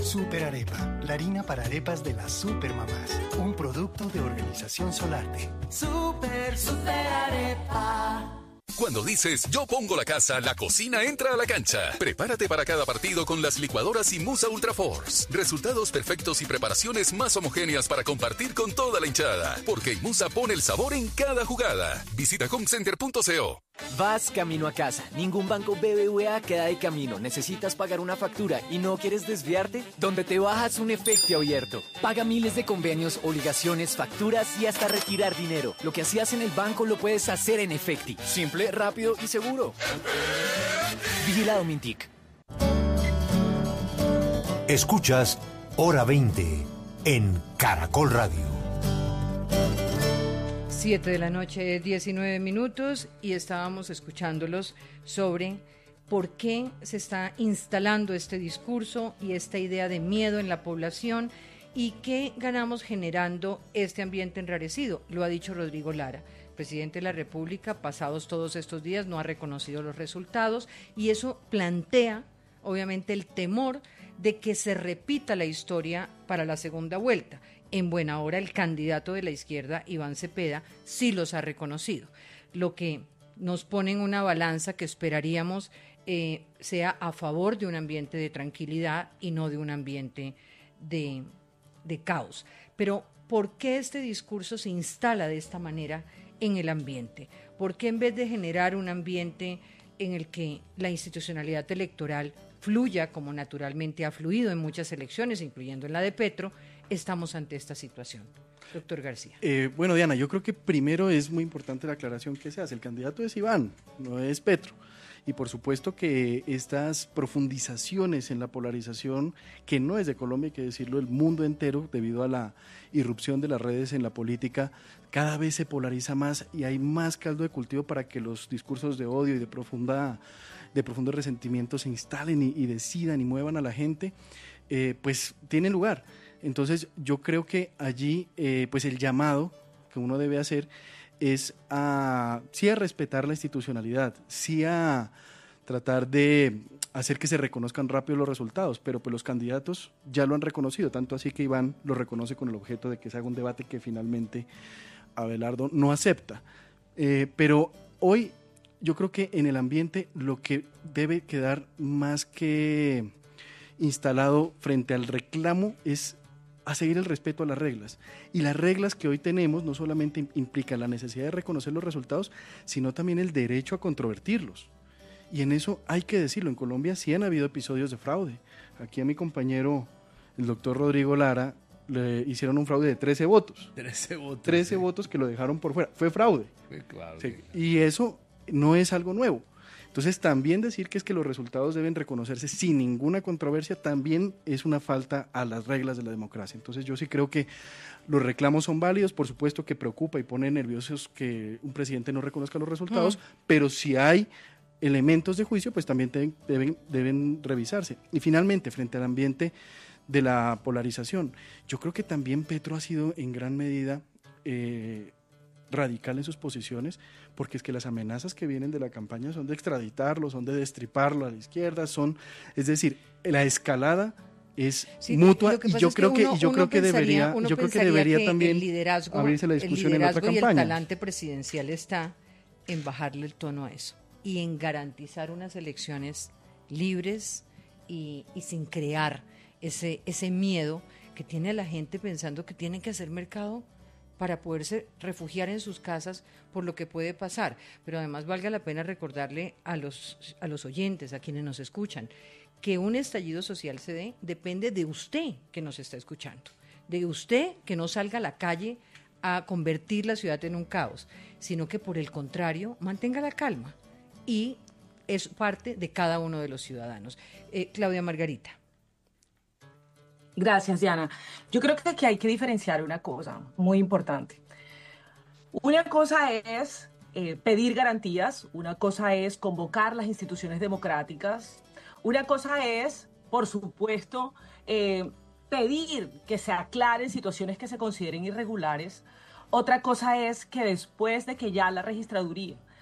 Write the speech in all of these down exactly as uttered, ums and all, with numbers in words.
Super Arepa, la harina para arepas de las supermamás. Un producto de Organización Solarte. Super, super arepa. Cuando dices yo pongo la casa, la cocina entra a la cancha. Prepárate para cada partido con las licuadoras Inmusa Ultra Force. Resultados perfectos y preparaciones más homogéneas para compartir con toda la hinchada. Porque Inmusa pone el sabor en cada jugada. Visita homecenter punto co. Vas camino a casa. Ningún banco B B V A queda de camino. Necesitas pagar una factura y no quieres desviarte. Donde te bajas un efecto abierto. Paga miles de convenios, obligaciones, facturas y hasta retirar dinero. Lo que hacías en el banco lo puedes hacer en Efecti. Simple, rápido y seguro. Vigilado Mintic. Escuchas Hora veinte en Caracol Radio. Siete de la noche, diecinueve minutos, y estábamos escuchándolos sobre por qué se está instalando este discurso y esta idea de miedo en la población y qué ganamos generando este ambiente enrarecido. Lo ha dicho Rodrigo Lara. El presidente de la República, pasados todos estos días, no ha reconocido los resultados y eso plantea, obviamente, el temor de que se repita la historia para la segunda vuelta. En buena hora, el candidato de la izquierda, Iván Cepeda, sí los ha reconocido, lo que nos pone en una balanza que esperaríamos eh, sea a favor de un ambiente de tranquilidad y no de un ambiente de, de caos. Pero, ¿por qué este discurso se instala de esta manera en el ambiente? ¿Por qué en vez de generar un ambiente en el que la institucionalidad electoral fluya como naturalmente ha fluido en muchas elecciones, incluyendo en la de Petro, estamos ante esta situación? Doctor García. Eh, bueno, Diana, yo creo que primero es muy importante la aclaración que se hace. El candidato es Iván, no es Petro. Y por supuesto que estas profundizaciones en la polarización, que no es de Colombia, hay que decirlo, el mundo entero, debido a la irrupción de las redes en la política, cada vez se polariza más y hay más caldo de cultivo para que los discursos de odio y de profunda de profundo resentimiento se instalen y, y decidan y muevan a la gente, eh, pues tiene lugar. Entonces yo creo que allí eh, pues el llamado que uno debe hacer es a sí a respetar la institucionalidad, sí a tratar de hacer que se reconozcan rápido los resultados, pero pues los candidatos ya lo han reconocido, tanto así que Iván lo reconoce con el objeto de que se haga un debate que finalmente Abelardo no acepta. Eh, pero hoy yo creo que en el ambiente lo que debe quedar más que instalado frente al reclamo es a seguir el respeto a las reglas. Y las reglas que hoy tenemos no solamente implican la necesidad de reconocer los resultados, sino también el derecho a controvertirlos. Y en eso hay que decirlo, en Colombia sí han habido episodios de fraude. Aquí a mi compañero, el doctor Rodrigo Lara, le hicieron un fraude de trece votos. trece votos. trece sí. votos que lo dejaron por fuera. Fue fraude. Sí, claro, Sí, sí. Y eso no es algo nuevo. Entonces también decir que es que los resultados deben reconocerse sin ninguna controversia también es una falta a las reglas de la democracia. Entonces yo sí creo que los reclamos son válidos, por supuesto que preocupa y pone nerviosos que un presidente no reconozca los resultados, mm. pero si hay elementos de juicio, pues también deben, deben, deben revisarse. Y finalmente, frente al ambiente de la polarización, yo creo que también Petro ha sido en gran medida eh, radical en sus posiciones, porque es que las amenazas que vienen de la campaña son de extraditarlo, son de destriparlo a la izquierda, son, es decir, la escalada es sí, mutua y yo creo que, que uno, y yo creo que debería, yo creo que debería que también el liderazgo, abrirse la discusión el liderazgo en otra y campaña. El talante presidencial está en bajarle el tono a eso y en garantizar unas elecciones libres y, y sin crear ese, ese miedo que tiene a la gente pensando que tienen que hacer mercado para poderse refugiar en sus casas por lo que puede pasar. Pero además valga la pena recordarle a los, a los oyentes, a quienes nos escuchan, que un estallido social se dé depende de usted que nos está escuchando, de usted que no salga a la calle a convertir la ciudad en un caos, sino que por el contrario mantenga la calma y es parte de cada uno de los ciudadanos. Eh, Claudia Margarita. Gracias, Diana. Yo creo que aquí hay que diferenciar una cosa muy importante. Una cosa es eh, pedir garantías, una cosa es convocar las instituciones democráticas, una cosa es, por supuesto, eh, pedir que se aclaren situaciones que se consideren irregulares, otra cosa es que después de que ya la registraduría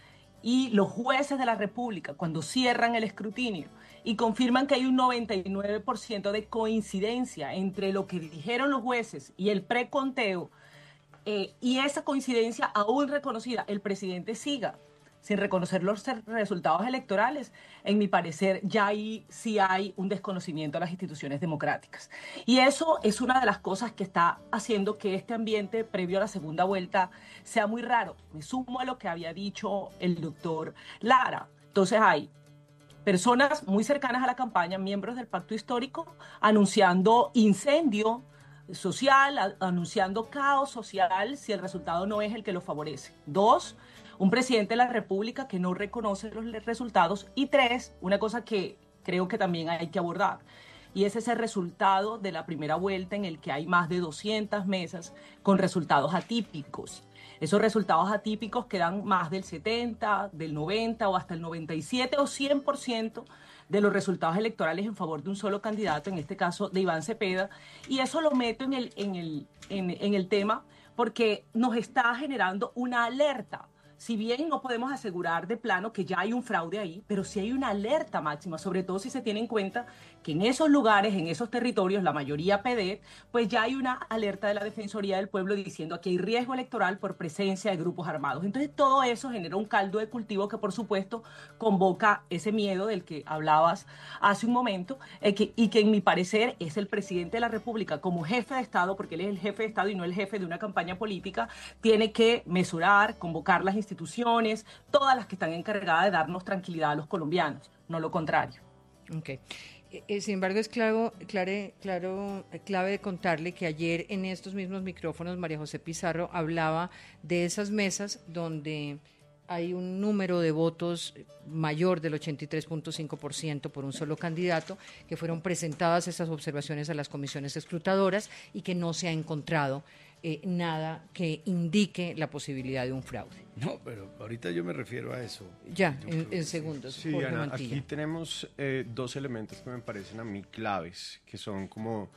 y los jueces de la República, cuando cierran el escrutinio y confirman que hay un noventa y nueve por ciento de coincidencia entre lo que dijeron los jueces y el preconteo, eh, y esa coincidencia aún reconocida, el presidente siga sin reconocer los resultados electorales, en mi parecer ya ahí sí hay un desconocimiento de las instituciones democráticas. Y eso es una de las cosas que está haciendo que este ambiente previo a la segunda vuelta sea muy raro. Me sumo a lo que había dicho el doctor Lara. Entonces hay personas muy cercanas a la campaña, miembros del pacto histórico, anunciando incendio social, a, anunciando caos social si el resultado no es el que lo favorece. Dos, un presidente de la República que no reconoce los resultados. Y tres, una cosa que creo que también hay que abordar, y es ese resultado de la primera vuelta en el que hay más de doscientas mesas con resultados atípicos. Esos resultados atípicos que dan más del setenta, del noventa o hasta el noventa y siete o cien por ciento de los resultados electorales en favor de un solo candidato, en este caso de Iván Cepeda, y eso lo meto en el, en el, en, en el tema porque nos está generando una alerta. Si bien no podemos asegurar de plano que ya hay un fraude ahí, pero sí hay una alerta máxima, sobre todo si se tiene en cuenta que en esos lugares, en esos territorios, la mayoría P D, pues ya hay una alerta de la Defensoría del Pueblo diciendo que hay riesgo electoral por presencia de grupos armados. Entonces todo eso genera un caldo de cultivo que por supuesto convoca ese miedo del que hablabas hace un momento, eh, que, y que en mi parecer es el presidente de la República como jefe de Estado, porque él es el jefe de Estado y no el jefe de una campaña política, tiene que mesurar, convocar las instituciones, todas las que están encargadas de darnos tranquilidad a los colombianos, no lo contrario. Okay. Eh, sin embargo, es claro, claro, claro, clave de contarle que ayer en estos mismos micrófonos María José Pizarro hablaba de esas mesas donde hay un número de votos mayor del ochenta y tres punto cinco por ciento por un solo candidato, que fueron presentadas estas observaciones a las comisiones escrutadoras y que no se ha encontrado eh, nada que indique la posibilidad de un fraude. No, pero ahorita yo me refiero a eso. Ya, en, en segundos. Sí, Ana, aquí tenemos eh, dos elementos que me parecen a mí claves, que son como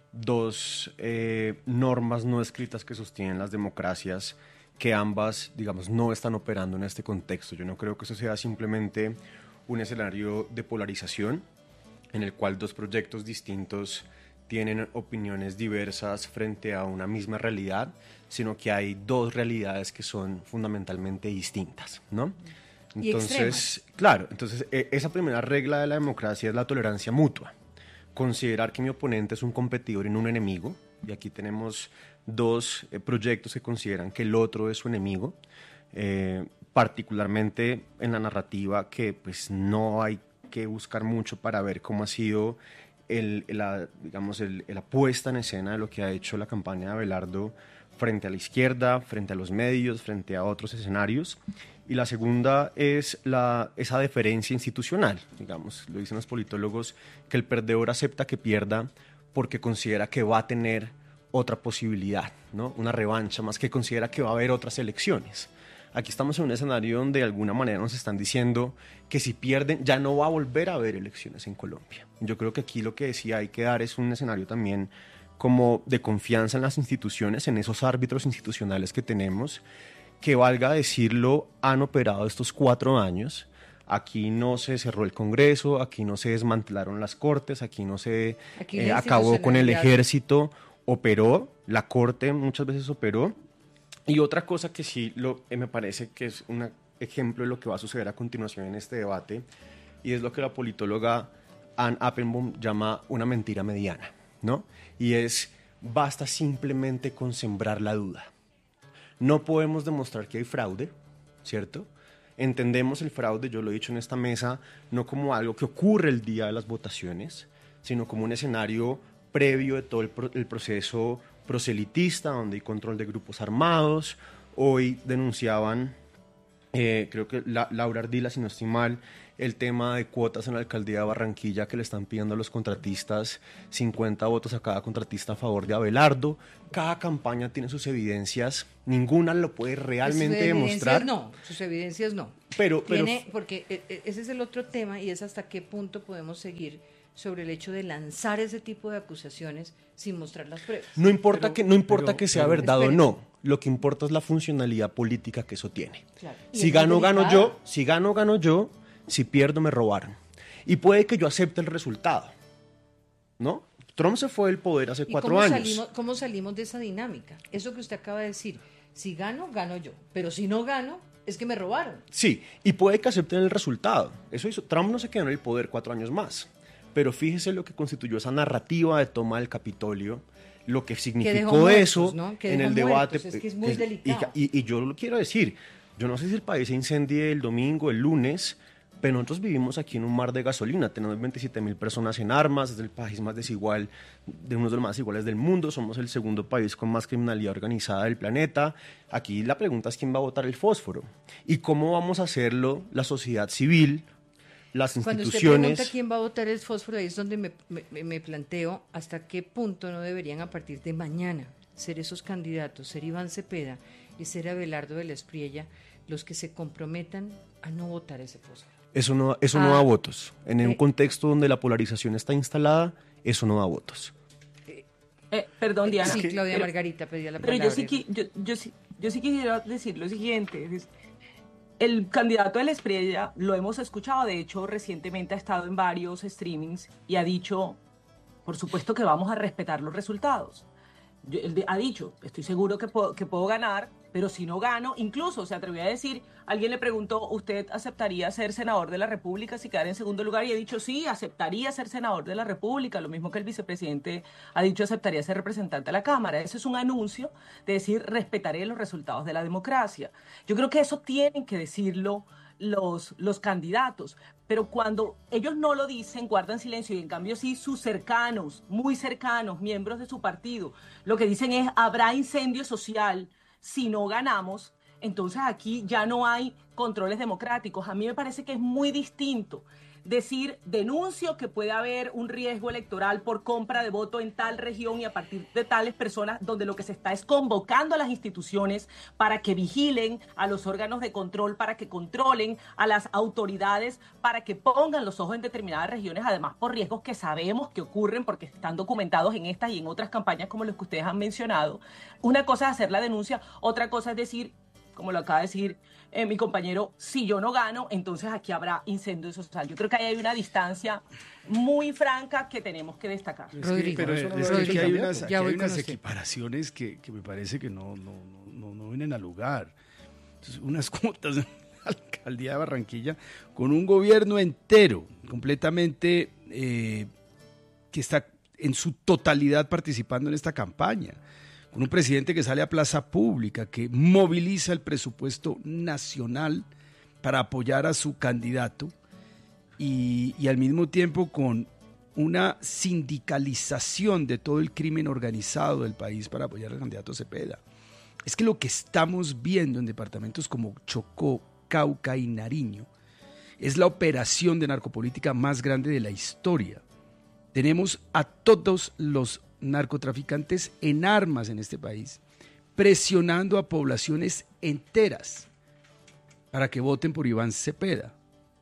dos eh, normas no escritas que sostienen las democracias, que ambas, digamos, no están operando en este contexto. Yo no creo que eso sea simplemente un escenario de polarización en el cual dos proyectos distintos tienen opiniones diversas frente a una misma realidad, sino que hay dos realidades que son fundamentalmente distintas, ¿no? Entonces, claro, entonces eh, esa primera regla de la democracia es la tolerancia mutua. Considerar que mi oponente es un competidor y no un enemigo, y aquí tenemos dos eh, proyectos que consideran que el otro es su enemigo, eh, particularmente en la narrativa que pues no hay que buscar mucho para ver cómo ha sido el, la, digamos, el, la puesta en escena de lo que ha hecho la campaña de Abelardo frente a la izquierda, frente a los medios, frente a otros escenarios. Y la segunda es la, esa deferencia institucional, digamos, lo dicen los politólogos, que el perdedor acepta que pierda porque considera que va a tener otra posibilidad, ¿no? Una revancha, más que considera que va a haber otras elecciones. Aquí estamos en un escenario donde de alguna manera nos están diciendo que si pierden ya no va a volver a haber elecciones en Colombia. Yo creo que aquí lo que decía hay que dar es un escenario también como de confianza en las instituciones, en esos árbitros institucionales que tenemos, que valga decirlo, han operado estos cuatro años. Aquí no se cerró el Congreso, aquí no se desmantelaron las cortes, aquí no se aquí eh, acabó con el ejército, operó, la corte muchas veces operó. Y otra cosa que sí lo, eh, me parece que es un ejemplo de lo que va a suceder a continuación en este debate, y es lo que la politóloga Ann Applebaum llama una mentira mediana, ¿no? Y es, basta simplemente con sembrar la duda. No podemos demostrar que hay fraude, ¿cierto? Entendemos el fraude, yo lo he dicho en esta mesa, no como algo que ocurre el día de las votaciones, sino como un escenario previo de todo el, pro- el proceso proselitista, donde hay control de grupos armados. Hoy denunciaban, eh, creo que la, Laura Ardila, si no estoy mal, el tema de cuotas en la alcaldía de Barranquilla, que le están pidiendo a los contratistas cincuenta votos a cada contratista a favor de Abelardo. Cada campaña tiene sus evidencias, ninguna lo puede realmente demostrar. No, sus evidencias no. Pero, pero tiene, porque ese es el otro tema, y es hasta qué punto podemos seguir sobre el hecho de lanzar ese tipo de acusaciones sin mostrar las pruebas. No importa, pero, que, no importa pero, que sea pero, verdad espere. o no, lo que importa es la funcionalidad política que eso tiene. Claro. Si gano, gano yo, si gano, gano yo, si pierdo, me robaron. Y puede que yo acepte el resultado, ¿no? Trump se fue del poder hace cuatro cómo años. Salimos, ¿Cómo salimos de esa dinámica? Eso que usted acaba de decir, si gano, gano yo, pero si no gano, es que me robaron. Sí, y puede que acepten el resultado. Eso hizo, Trump no se quedó en el poder cuatro años más. Pero fíjese lo que constituyó esa narrativa de toma del Capitolio, lo que significó que eso muertos, ¿no? que en el debate. Es que es muy delicado. Y, y, y yo lo quiero decir, yo no sé si el país se incendie el domingo, el lunes, pero nosotros vivimos aquí en un mar de gasolina, tenemos veintisiete mil personas en armas, es el país más desigual, de uno de los más desiguales del mundo, somos el segundo país con más criminalidad organizada del planeta. Aquí la pregunta es quién va a botar el fósforo y cómo vamos a hacerlo la sociedad civil, las instituciones. Cuando usted pregunta quién va a votar el fósforo, ahí es donde me, me, me planteo hasta qué punto no deberían a partir de mañana ser esos candidatos, ser Iván Cepeda y ser Abelardo de la Espriella, los que se comprometan a no votar ese fósforo. Eso no, eso ah, no da votos. En eh, un contexto donde la polarización está instalada, eso no da votos. Eh, eh, perdón, Diana. Sí, Claudia pero, Margarita pedía la pero palabra. Pero yo sí, yo, yo, sí, yo sí quisiera decir lo siguiente. Es, el candidato de la Espriella, lo hemos escuchado, de hecho, recientemente ha estado en varios streamings y ha dicho, por supuesto que vamos a respetar los resultados. Yo, él ha dicho, estoy seguro que puedo, que puedo ganar, pero si no gano, incluso se atrevió a decir, alguien le preguntó, ¿usted aceptaría ser senador de la República si quedara en segundo lugar? Y ha dicho, sí, aceptaría ser senador de la República, lo mismo que el vicepresidente ha dicho, aceptaría ser representante de la Cámara. Eso es un anuncio de decir, respetaré los resultados de la democracia. Yo creo que eso tienen que decirlo los, los candidatos, pero cuando ellos no lo dicen, guardan silencio, y en cambio sí sus cercanos, muy cercanos, miembros de su partido, lo que dicen es, habrá incendio social si no ganamos, entonces aquí ya no hay controles democráticos. A mí me parece que es muy distinto decir, denuncio que puede haber un riesgo electoral por compra de voto en tal región y a partir de tales personas, donde lo que se está es convocando a las instituciones para que vigilen, a los órganos de control para que controlen, a las autoridades para que pongan los ojos en determinadas regiones, además por riesgos que sabemos que ocurren porque están documentados en estas y en otras campañas como las que ustedes han mencionado. Una cosa es hacer la denuncia, otra cosa es decir, como lo acaba de decir eh, mi compañero, si yo no gano, entonces aquí habrá incendio social. Yo creo que ahí hay una distancia muy franca que tenemos que destacar. Es que, pero eso no es Rodrigo, que hay unas, aquí hay unas equiparaciones que, que me parece que no, no, no, no vienen al lugar. Entonces, unas cuotas de la alcaldía de Barranquilla con un gobierno entero, completamente, eh, que está en su totalidad participando en esta campaña. Con un presidente que sale a plaza pública, que moviliza el presupuesto nacional para apoyar a su candidato y, y al mismo tiempo con una sindicalización de todo el crimen organizado del país para apoyar al candidato Cepeda. Es que lo que estamos viendo en departamentos como Chocó, Cauca y Nariño es la operación de narcopolítica más grande de la historia. Tenemos a todos los narcotraficantes en armas en este país, presionando a poblaciones enteras para que voten por Iván Cepeda,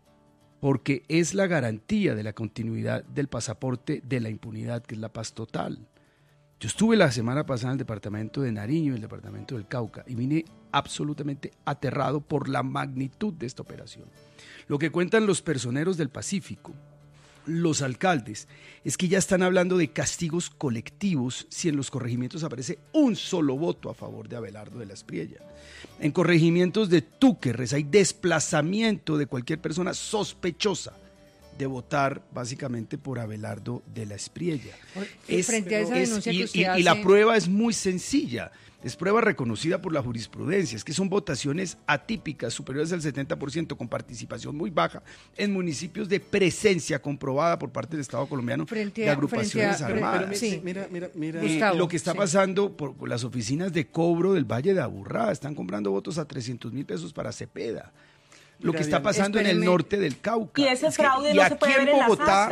porque es la garantía de la continuidad del pasaporte de la impunidad, que es la paz total. Yo estuve la semana pasada en el departamento de Nariño y el departamento del Cauca y vine absolutamente aterrado por la magnitud de esta operación. Lo que cuentan los personeros del Pacífico, los alcaldes, es que ya están hablando de castigos colectivos si en los corregimientos aparece un solo voto a favor de Abelardo de la Espriella. En corregimientos de Túquerres hay desplazamiento de cualquier persona sospechosa de votar básicamente por Abelardo de la Espriella. Es, frente a esa es, denuncia y, que usted y, hace... y la prueba es muy sencilla. Es prueba reconocida por la jurisprudencia, es que son votaciones atípicas, superiores al setenta por ciento, con participación muy baja en municipios de presencia comprobada por parte del Estado colombiano frente a, de agrupaciones a, armadas. Pero, pero, sí. Mira, mira, mira. Eh, lo que está sí. pasando por, por las oficinas de cobro del Valle de Aburrá, están comprando votos a trescientos mil pesos para Cepeda. Lo mira, que está pasando bien. en el norte del Cauca. Y ese fraude es que, no se puede ver en las actas.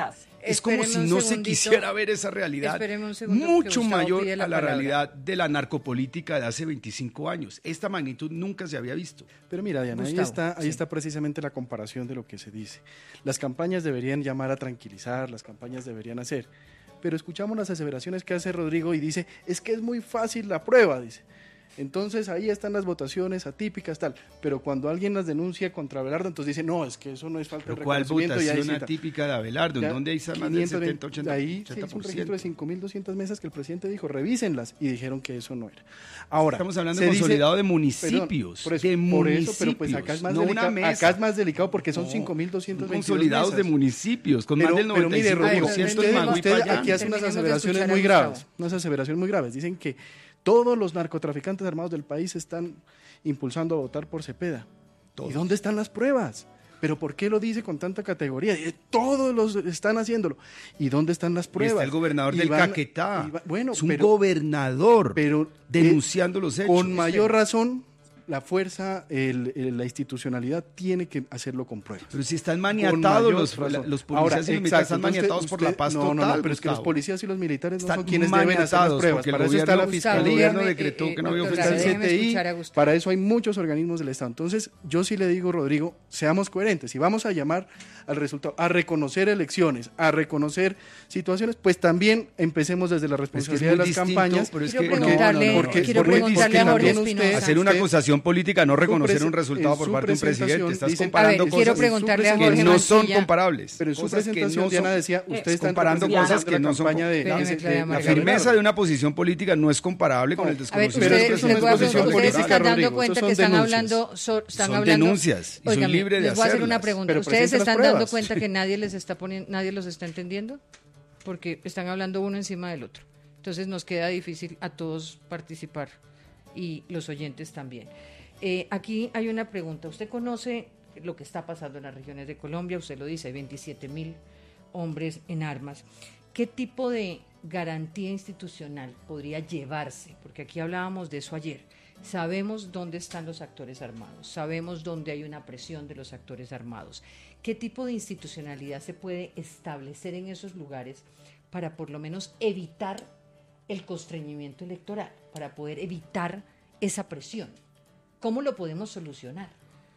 es como si no se quisiera ver esa realidad mucho mayor a la, la realidad de la narcopolítica de hace veinticinco años. Esta magnitud nunca se había visto. Pero mira, Diana, Gustavo, ahí, está, ahí sí. está precisamente la comparación de lo que se dice. Las campañas deberían llamar a tranquilizar, las campañas deberían hacer. Pero escuchamos las aseveraciones que hace Rodrigo y dice, es que es muy fácil la prueba, dice. Entonces ahí están las votaciones atípicas, tal. Pero cuando alguien las denuncia contra Abelardo, entonces dice, no, es que eso no es falta de reconocimiento. ¿Cuál votación atípica de Abelardo? ¿En dónde hay más del setenta, ochenta por ciento? Ahí se hizo un registro de cinco mil doscientas mesas que el presidente dijo, revísenlas, y dijeron que eso no era. Ahora, estamos hablando de consolidado dice, de municipios. Perdón, por eso, de por municipios, eso, pero pues acá es más, no delicado, una acá es más delicado porque son no, cinco mil doscientos veintidós consolidados mesas. de municipios, con pero, más del noventa y cinco por ciento pero mire, Rodrigo, usted, usted aquí hace unas aseveraciones muy graves, unas aseveraciones muy graves. Dicen que todos los narcotraficantes armados del país están impulsando a votar por Cepeda. Todos. ¿Y dónde están las pruebas? ¿Pero por qué lo dice con tanta categoría? Todos los están haciéndolo. ¿Y dónde están las pruebas? Y está el gobernador y del van, Caquetá. Va, bueno, es un pero, gobernador pero, denunciando eh, los hechos. Con mayor razón, la fuerza, el, el, la institucionalidad tiene que hacerlo con pruebas. Pero si están maniatados los, los policías Ahora, y los militares están maniatados usted, por la paz no, total. No, no, pero Gustavo. es que los policías y los militares no están son quienes deben hacer las pruebas. Para eso está la Fiscalía. El gobierno decretó que no había ofensiva. El C T I, para eso hay muchos organismos del Estado. Entonces, yo sí le digo, Rodrigo, seamos coherentes. Si vamos a llamar al resultado, a reconocer elecciones, a reconocer situaciones, pues también empecemos desde la responsabilidad de las campañas. Pero es que quiero preguntarle a Jorge Espinosa. Hacer una acusación política no reconocer un resultado por parte de un presidente. Estás dicen, comparando ver, cosas preguntarle a que no son comparables. Pero en su presentación, Diana decía, ustedes están comparando cosas que no son. De, de, de, la firmeza de una posición política no es comparable con el desconocimiento. Pero es una posición política, están dando cuenta que están hablando, están hablando. Denuncias y soy libre de les voy a hacer una pregunta. ¿Ustedes se están dando cuenta que nadie les está poniendo, nadie los está entendiendo? Porque están hablando uno encima del otro. Entonces nos queda difícil a todos participar y los oyentes también. Eh, aquí hay una pregunta. ¿Usted conoce lo que está pasando en las regiones de Colombia? Usted lo dice, hay veintisiete mil hombres en armas. ¿Qué tipo de garantía institucional podría llevarse? Porque aquí hablábamos de eso ayer. Sabemos dónde están los actores armados, sabemos dónde hay una presión de los actores armados. ¿Qué tipo de institucionalidad se puede establecer en esos lugares para por lo menos evitar el constreñimiento electoral, para poder evitar esa presión? ¿Cómo lo podemos solucionar?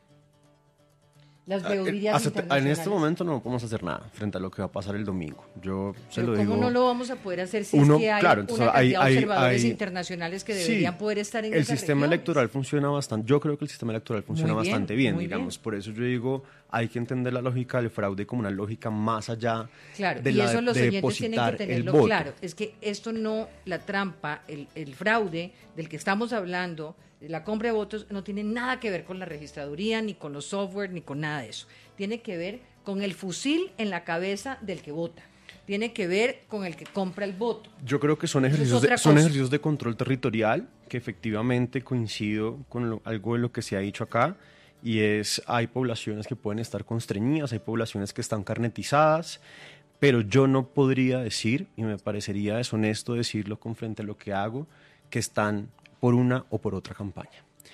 Las veedurías internacionales. En este momento no podemos hacer nada frente a lo que va a pasar el domingo. Yo se lo ¿Cómo digo. ¿Cómo no lo vamos a poder hacer si uno, es que hay claro, una cantidad hay, de observadores hay, internacionales que deberían sí, poder estar en el esas sistema regiones? electoral funciona bastante. Yo creo que el sistema electoral funciona muy bien, bastante bien, muy digamos. Bien. Por eso yo digo, hay que entender la lógica del fraude como una lógica más allá claro, de y la eso los de oyentes depositar tienen que tenerlo el voto. claro. Es que esto no, la trampa, el, el fraude del que estamos hablando, la compra de votos, no tiene nada que ver con la registraduría, ni con los software, ni con nada de eso. Tiene que ver con el fusil en la cabeza del que vota. Tiene que ver con el que compra el voto. Yo creo que son ejercicios, de, son ejercicios de control territorial, que efectivamente coincido con lo, algo de lo que se ha dicho acá, y es, hay poblaciones que pueden estar constreñidas, hay poblaciones que están carnetizadas, pero yo no podría decir, y me parecería deshonesto decirlo con frente a lo que hago, que están por una o por otra campaña.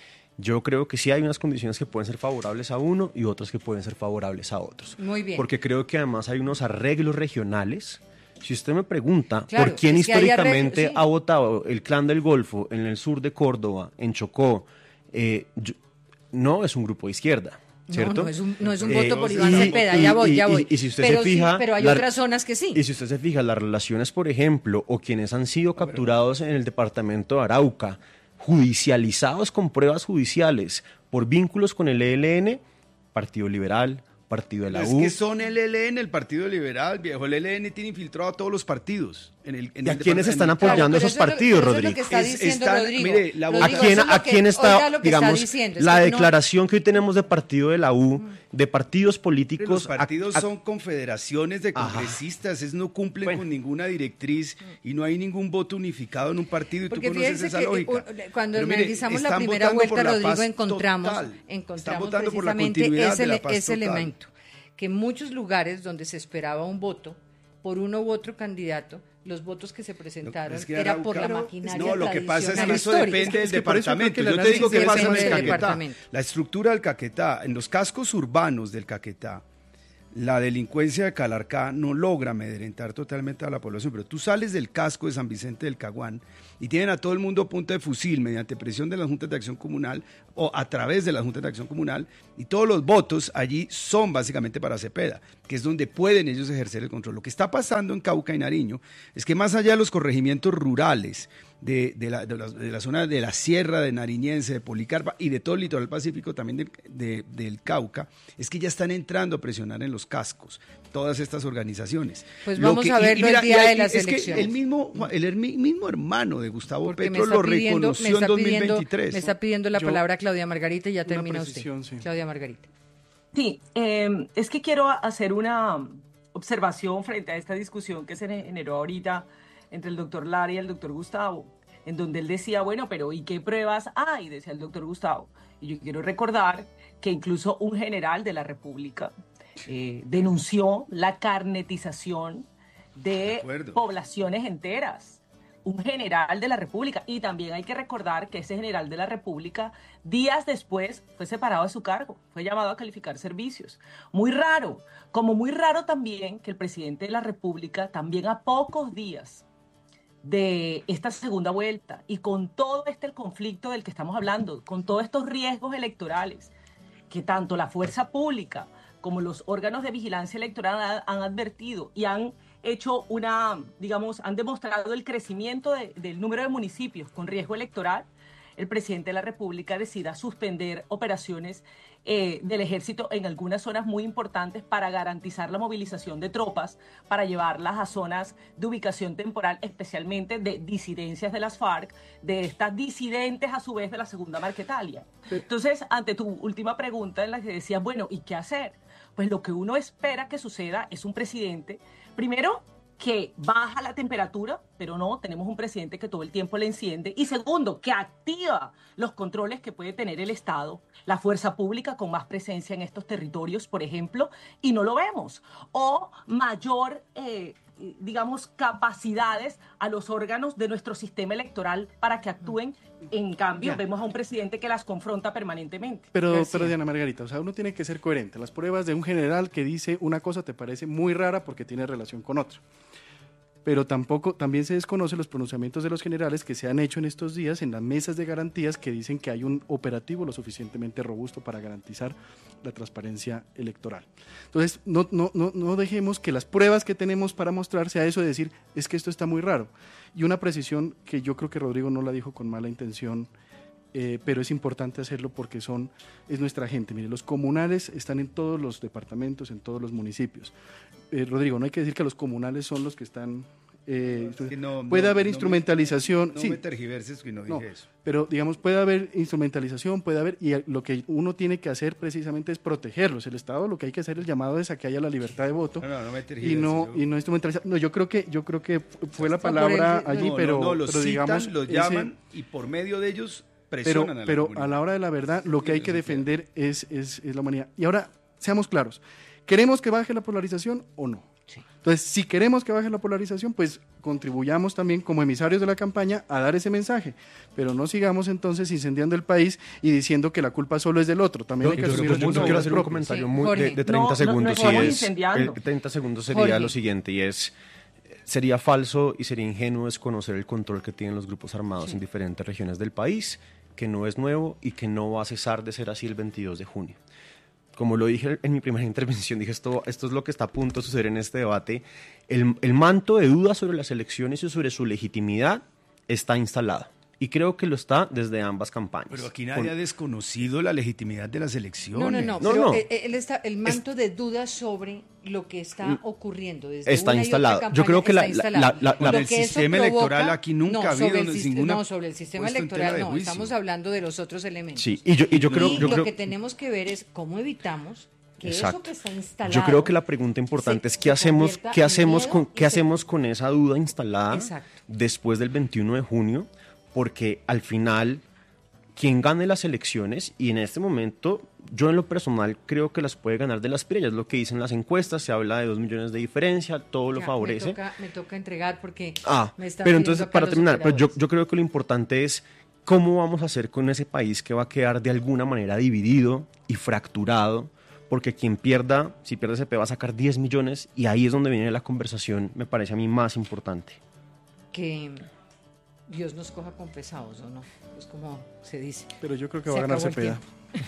Yo creo que sí hay unas condiciones que pueden ser favorables a uno y otras que pueden ser favorables a otros. Muy bien. Porque creo que además hay unos arreglos regionales. Si usted me pregunta claro, por quién es históricamente arreglo, sí. ha votado el Clan del Golfo en el sur de Córdoba, en Chocó, eh, yo, no es un grupo de izquierda. ¿Cierto? No, no es un, no es un voto eh, por Iván y, Cepeda, y, ya voy, y, ya voy. Y, y si usted pero se fija... Sí, pero hay la, otras zonas que sí. Y si usted se fija, las relaciones, por ejemplo, o quienes han sido capturados en el departamento de Arauca, judicializados con pruebas judiciales por vínculos con el E L N, Partido Liberal, Partido de la U. Es que son el E L N, el Partido Liberal, viejo. El E L N tiene infiltrado a todos los partidos. En el, en ¿Y a el quiénes están en apoyando claro, esos partidos, eso Rodrigo? Es lo que está diciendo están, Rodrigo. Mire, la Rodrigo, ¿A quién, a que, quién está, lo que digamos, está diciendo, la que declaración no... que hoy tenemos de partido de la U, de partidos políticos... Los partidos a, a, son confederaciones de congresistas, es no cumplen bueno. con ninguna directriz y no hay ningún voto unificado en un partido y Porque tú conoces esa que, lógica. Cuando Pero mire, analizamos la primera vuelta, la Rodrigo, encontramos, encontramos precisamente ese, ese elemento, que en muchos lugares donde se esperaba un voto por uno u otro candidato, los votos que se presentaron no, es que era Arauca, por la maquinaria no, lo que pasa es que eso histórica. depende del es que departamento. Yo te digo que pasa en el Caquetá. La estructura del Caquetá, en los cascos urbanos del Caquetá, la delincuencia de Calarcá no logra amedrentar totalmente a la población, pero tú sales del casco de San Vicente del Caguán y tienen a todo el mundo a punta de fusil mediante presión de las juntas de acción comunal o a través de las juntas de acción comunal, y todos los votos allí son básicamente para Cepeda, que es donde pueden ellos ejercer el control. Lo que está pasando en Cauca y Nariño es que más allá de los corregimientos rurales de, de, la, de, la, de la zona de la Sierra de Nariñense, de Policarpa y de todo el litoral pacífico también de, de, del Cauca, es que ya están entrando a presionar en los cascos todas estas organizaciones. Pues vamos que, a verlo el día de las elecciones. Es que el mismo, el, el mismo hermano de Gustavo Porque Petro lo pidiendo, reconoció en dos mil veintitrés. Pidiendo, me está pidiendo la Yo, palabra Claudia Margarita y ya termina usted. Sí. Claudia Margarita. Sí, eh, es que quiero hacer una observación frente a esta discusión que se generó ahorita entre el doctor Lara y el doctor Gustavo, en donde él decía, bueno, pero ¿y qué pruebas hay? Decía el doctor Gustavo. Y yo quiero recordar que incluso un general de la República eh, denunció la carnetización de, de poblaciones enteras. Un general de la República. Y también hay que recordar que ese general de la República, días después, fue separado de su cargo, fue llamado a calificar servicios. Muy raro, como muy raro también que el presidente de la República, también a pocos días de esta segunda vuelta y con todo este el conflicto del que estamos hablando, con todos estos riesgos electorales, que tanto la fuerza pública como los órganos de vigilancia electoral han, han advertido y han hecho una, digamos, han demostrado el crecimiento de, del número de municipios con riesgo electoral, el presidente de la República decida suspender operaciones eh, del ejército en algunas zonas muy importantes para garantizar la movilización de tropas, para llevarlas a zonas de ubicación temporal, especialmente de disidencias de las FARC, de estas disidentes a su vez de la Segunda Marquetalia. Entonces, ante tu última pregunta en la que decías, bueno, ¿y qué hacer? Pues lo que uno espera que suceda es un presidente, primero, que baja la temperatura, pero no, tenemos un presidente que todo el tiempo le enciende, y segundo, que activa los controles que puede tener el Estado, la fuerza pública con más presencia en estos territorios, por ejemplo, y no lo vemos, o mayor, eh, digamos, capacidades a los órganos de nuestro sistema electoral para que actúen. En cambio, ya. vemos a un presidente que las confronta permanentemente. Pero, pero Diana Margarita, o sea, uno tiene que ser coherente. Las pruebas de un general que dice una cosa te parece muy rara porque tiene relación con otra. Pero tampoco, también se desconocen los pronunciamientos de los generales que se han hecho en estos días en las mesas de garantías que dicen que hay un operativo lo suficientemente robusto para garantizar la transparencia electoral. Entonces, no, no, no, no dejemos que las pruebas que tenemos para mostrar sea eso de decir, es que esto está muy raro. Y una precisión que yo creo que Rodrigo no la dijo con mala intención, eh, pero es importante hacerlo porque son, es nuestra gente. Mire, los comunales están en todos los departamentos, en todos los municipios. Eh, Rodrigo, no hay que decir que los comunales son los que están... Eh, no, es que no, puede no, haber instrumentalización, no, no sí, me tergiverses que no dije no, eso. Pero digamos puede haber instrumentalización, puede haber, y lo que uno tiene que hacer precisamente es protegerlos. El Estado lo que hay que hacer el llamado es a que haya la libertad de voto no, no, no me y no yo... y no instrumentalizar. No, yo creo que yo creo que fue la palabra el, allí, no, pero, no, no, los pero citan, digamos los llaman ese, y por medio de ellos presionan pero, a la pero comunidad. A la hora de la verdad lo que hay que defender es, es, es la humanidad. Y ahora seamos claros, ¿queremos que baje la polarización o no? Sí. Entonces, si queremos que baje la polarización, pues contribuyamos también como emisarios de la campaña a dar ese mensaje, pero no sigamos entonces incendiando el país y diciendo que la culpa solo es del otro. También no, hay que asumir los Yo quiero hacer un comentario sí, muy de, de treinta no, segundos. No, no y es, el treinta segundos sería Jorge. Lo siguiente, y es, sería falso y sería ingenuo desconocer el control que tienen los grupos armados sí. en diferentes regiones del país, que no es nuevo y que no va a cesar de ser así el veintidós de junio. Como lo dije en mi primera intervención, dije esto, esto es lo que está a punto de suceder en este debate. El, el manto de dudas sobre las elecciones y sobre su legitimidad está instalado. Y creo que lo está desde ambas campañas. Pero aquí nadie Con... ha desconocido la legitimidad de las elecciones. No, no, no. no, pero no. Él está, el manto es... de dudas sobre lo que está ocurriendo desde está una instalado. Y otra Yo creo que la, la, la, la, la el sistema provoca, electoral aquí nunca no, ha habido el, ninguna. No, sobre el sistema electoral no. Estamos hablando de los otros elementos. Sí, y yo, y yo creo, y yo lo creo... que tenemos que ver es cómo evitamos que Exacto. eso que está instalado. Yo creo que la pregunta importante se, es qué hacemos, qué hacemos con, qué hacemos se... con esa duda instalada Exacto. después del veintiuno de junio, porque al final quien gane las elecciones, y en este momento yo en lo personal creo que las puede ganar de las Pira, es lo que dicen las encuestas, se habla de dos millones de diferencia, todo lo ya, favorece. Me toca, me toca entregar porque ah, me está pero entonces para terminar, pero yo, yo creo que lo importante es cómo vamos a hacer con ese país que va a quedar de alguna manera dividido y fracturado porque quien pierda, si pierde C P va a sacar diez millones y ahí es donde viene la conversación, me parece a mí más importante. Que Dios nos coja confesados, ¿o no? Es como se dice. Pero yo creo que va a ganar Cepeda.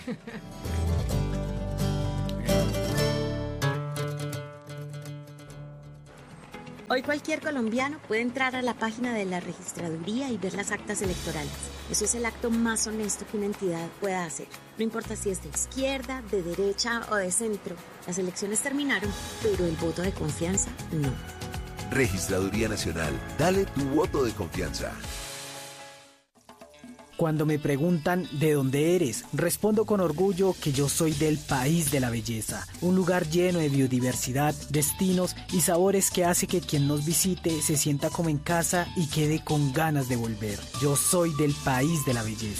Hoy cualquier colombiano puede entrar a la página de la registraduría y ver las actas electorales. Eso es el acto más honesto que una entidad pueda hacer. No importa si es de izquierda, de derecha o de centro. Las elecciones terminaron, pero el voto de confianza no. Registraduría Nacional. Dale tu voto de confianza. Cuando me preguntan ¿de dónde eres?, respondo con orgullo que yo soy del país de la belleza, un lugar lleno de biodiversidad, destinos y sabores que hace que quien nos visite se sienta como en casa y quede con ganas de volver. Yo soy del país de la belleza.